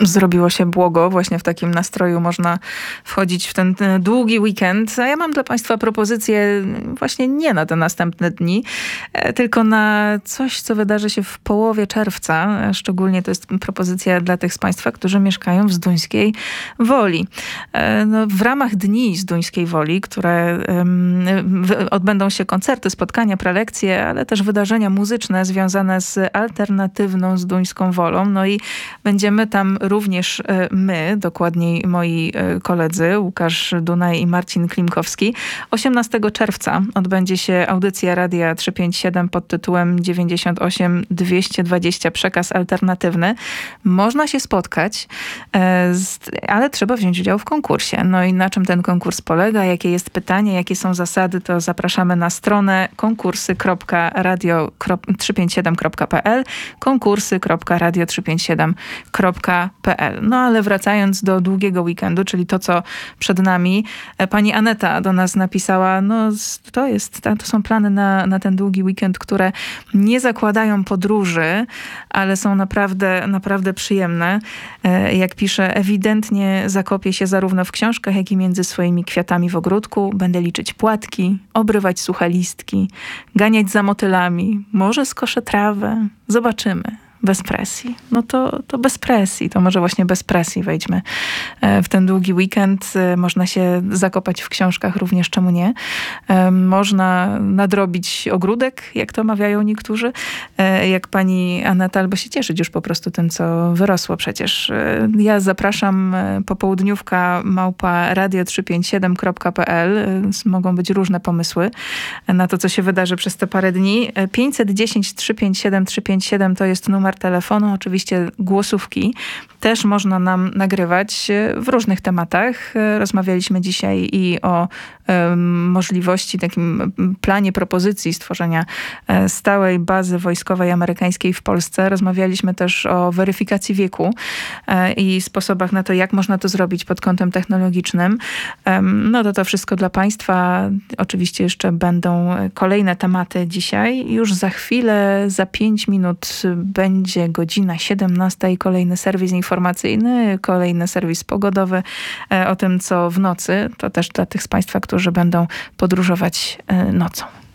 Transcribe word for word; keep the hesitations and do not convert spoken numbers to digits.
Zrobiło się błogo. Właśnie w takim nastroju można wchodzić w ten, ten długi weekend. A ja mam dla Państwa propozycję właśnie nie na te następne dni, tylko na coś, co wydarzy się w połowie czerwca. Szczególnie to jest propozycja dla tych z Państwa, którzy mieszkają w Zduńskiej Woli. No, w ramach Dni Zduńskiej Woli, które um, odbędą się koncerty, spotkania, prelekcje, ale też wydarzenia muzyczne związane z alternatywną Zduńską Wolą. No i będziemy tam również my, dokładniej moi koledzy Łukasz Dunaj i Marcin Klimkowski. osiemnastego czerwca odbędzie się audycja Radia trzysta pięćdziesiąt siedem pod tytułem dziewięćdziesiąt osiem dwieście dwadzieścia przekaz alternatywny. Można się spotkać, ale trzeba wziąć udział w konkursie. No i na czym ten konkurs polega, jakie jest pytanie, jakie są zasady, to zapraszamy na stronę konkursy kropka radio trzysta pięćdziesiąt siedem kropka p l konkursy kropka radio trzysta pięćdziesiąt siedem kropka p l. No ale wracając do długiego weekendu, czyli to, co przed nami, pani Aneta do nas napisała, no to jest, to są plany na, na ten długi weekend, które nie zakładają podróży, ale są naprawdę, naprawdę przyjemne. Jak pisze, ewidentnie zakopię się zarówno w książkach, jak i między swoimi kwiatami w ogródku. Będę liczyć płatki, obrywać suche listki, ganiać za motylami, może skoszę trawę. Zobaczymy. Bez presji. No to, to bez presji. To może właśnie bez presji wejdźmy w ten długi weekend. Można się zakopać w książkach również, czemu nie. Można nadrobić ogródek, jak to mawiają niektórzy. Jak pani Aneta, albo się cieszyć już po prostu tym, co wyrosło przecież. Ja zapraszam, popołudniówka małpa radio trzysta pięćdziesiąt siedem kropka p l. Mogą być różne pomysły na to, co się wydarzy przez te parę dni. pięćset dziesięć trzysta pięćdziesiąt siedem trzysta pięćdziesiąt siedem to jest numer telefonu, oczywiście głosówki też można nam nagrywać w różnych tematach. Rozmawialiśmy dzisiaj i o um, możliwości, takim planie propozycji stworzenia stałej bazy wojskowej amerykańskiej w Polsce. Rozmawialiśmy też o weryfikacji wieku e, i sposobach na to, jak można to zrobić pod kątem technologicznym. Um, no to to wszystko dla Państwa. Oczywiście jeszcze będą kolejne tematy dzisiaj. Już za chwilę, za pięć minut będzie godzina siedemnasta i kolejny serwis informacyjny, kolejny serwis pogodowy o tym, co w nocy. To też dla tych z Państwa, którzy będą podróżować nocą.